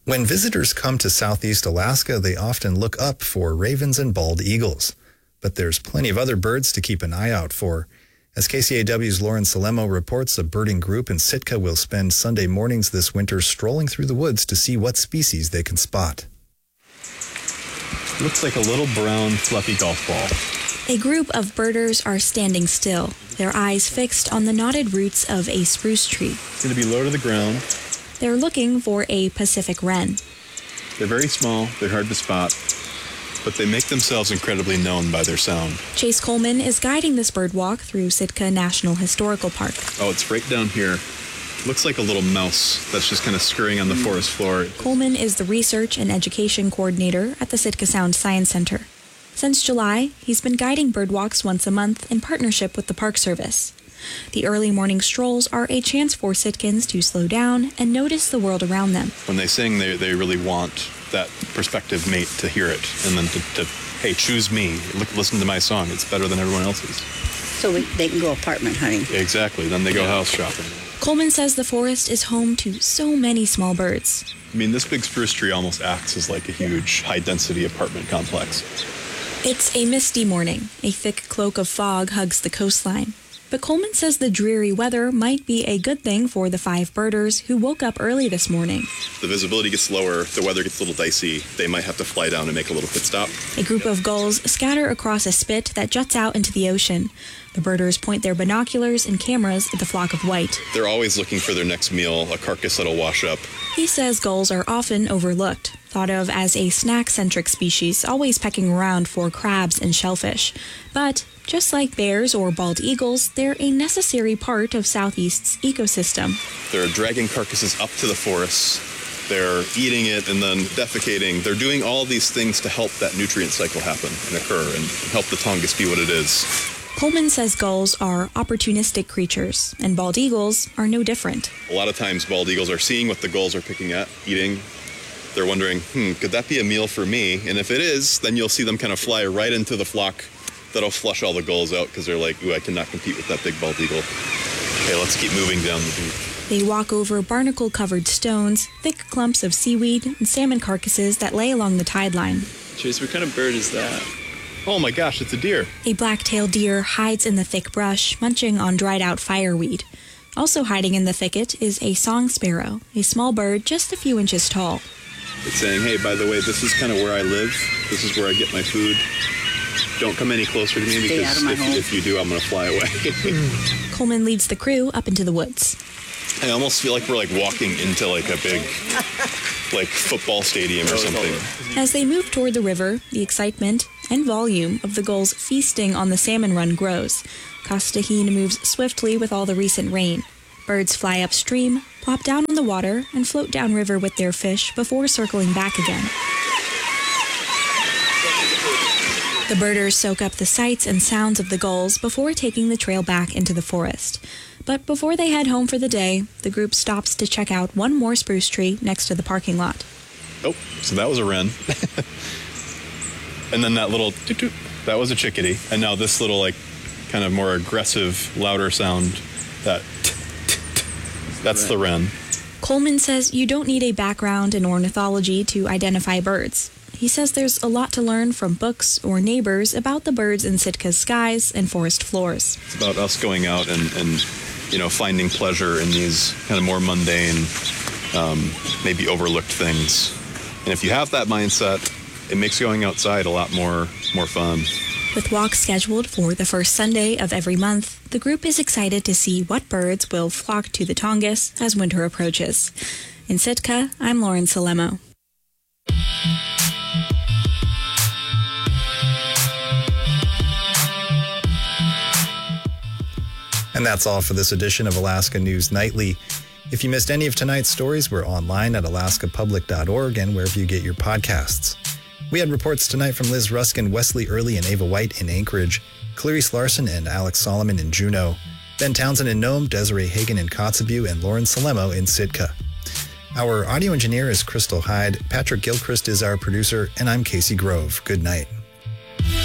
When visitors come to Southeast Alaska, they often look up for ravens and bald eagles. But there's plenty of other birds to keep an eye out for. As KCAW's Lauren Salemo reports, a birding group in Sitka will spend Sunday mornings this winter strolling through the woods to see what species they can spot. Looks like a little brown fluffy golf ball. A group of birders are standing still, their eyes fixed on the knotted roots of a spruce tree. It's going to be low to the ground. They're looking for a Pacific wren. They're very small, they're hard to spot, but they make themselves incredibly known by their sound. Chase Coleman is guiding this bird walk through Sitka National Historical Park. Oh, it's right down here. Looks like a little mouse that's just kind of scurrying on the forest floor. Coleman is the research and education coordinator at the Sitka Sound Science Center. Since July, he's been guiding bird walks once a month in partnership with the Park Service. The early morning strolls are a chance for Sitkans to slow down and notice the world around them. When they sing, they really want that prospective mate to hear it and then to hey, choose me, listen to my song. It's better than everyone else's. So they can go apartment hunting. Exactly. Then they go house shopping. Coleman says the forest is home to so many small birds. I mean, this big spruce tree almost acts as like a huge high-density apartment complex. It's a misty morning. A thick cloak of fog hugs the coastline. But Coleman says the dreary weather might be a good thing for the 5 birders who woke up early this morning. The visibility gets lower, the weather gets a little dicey. They might have to fly down and make a little pit stop. A group of gulls scatter across a spit that juts out into the ocean. The birders point their binoculars and cameras at the flock of white. They're always looking for their next meal, a carcass that'll wash up. He says gulls are often overlooked, thought of as a snack-centric species, always pecking around for crabs and shellfish. But just like bears or bald eagles, they're a necessary part of Southeast's ecosystem. They're dragging carcasses up to the forests. They're eating it and then defecating. They're doing all these things to help that nutrient cycle happen and occur and help the Tongass be what it is. Coleman says gulls are opportunistic creatures, and bald eagles are no different. A lot of times bald eagles are seeing what the gulls are picking at, eating. They're wondering, could that be a meal for me? And if it is, then you'll see them kind of fly right into the flock that'll flush all the gulls out because they're like, ooh, I cannot compete with that big bald eagle. Okay, let's keep moving down the beach. They walk over barnacle-covered stones, thick clumps of seaweed, and salmon carcasses that lay along the tide line. Chase, what kind of bird is that? Oh my gosh, it's a deer. A black-tailed deer hides in the thick brush, munching on dried-out fireweed. Also hiding in the thicket is a song sparrow, a small bird just a few inches tall. It's saying, hey, by the way, this is kind of where I live. This is where I get my food. Don't come any closer to me because if you do, I'm going to fly away. Coleman leads the crew up into the woods. I almost feel like we're like walking into like a big like football stadium or something. As they move toward the river, the excitement and volume of the gulls feasting on the salmon run grows. Costa-Heen moves swiftly with all the recent rain. Birds fly upstream, plop down on the water, and float downriver with their fish before circling back again. The birders soak up the sights and sounds of the gulls before taking the trail back into the forest. But before they head home for the day, the group stops to check out one more spruce tree next to the parking lot. Oh, so that was a wren. And then that little toot-toot, that was a chickadee. And now this little like kind of more aggressive, louder sound, that's the wren. Coleman says you don't need a background in ornithology to identify birds. He says there's a lot to learn from books or neighbors about the birds in Sitka's skies and forest floors. It's about us going out and finding pleasure in these kind of more mundane, maybe overlooked things. And if you have that mindset, it makes going outside a lot more fun. With walks scheduled for the first Sunday of every month, the group is excited to see what birds will flock to the Tongass as winter approaches. In Sitka, I'm Lauren Salemo. And that's all for this edition of Alaska News Nightly. If you missed any of tonight's stories, we're online at alaskapublic.org and wherever you get your podcasts. We had reports tonight from Liz Ruskin, Wesley Early and Ava White in Anchorage, Clarice Larson and Alex Solomon in Juneau, Ben Townsend in Nome, Desiree Hagen in Kotzebue, and Lauren Salemo in Sitka. Our audio engineer is Crystal Hyde, Patrick Gilchrist is our producer, and I'm Casey Grove. Good night.